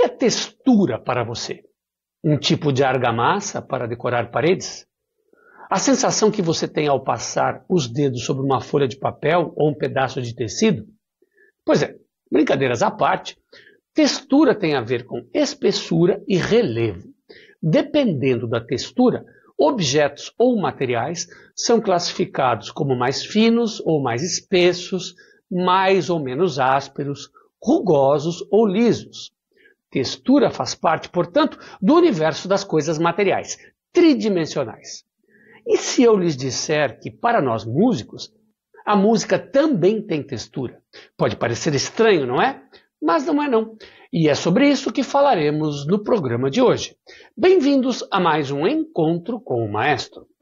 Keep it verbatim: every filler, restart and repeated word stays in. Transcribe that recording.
é textura para você? Um tipo de argamassa para decorar paredes? A sensação que você tem ao passar os dedos sobre uma folha de papel ou um pedaço de tecido? Pois é, brincadeiras à parte, textura tem a ver com espessura e relevo. Dependendo da textura, objetos ou materiais são classificados como mais finos ou mais espessos, mais ou menos ásperos, rugosos ou lisos. Textura faz parte, portanto, do universo das coisas materiais, tridimensionais. E se eu lhes disser que, para nós músicos, a música também tem textura? Pode parecer estranho, não é? Mas não é não. E é sobre isso que falaremos no programa de hoje. Bem-vindos a mais um Encontro com o Maestro.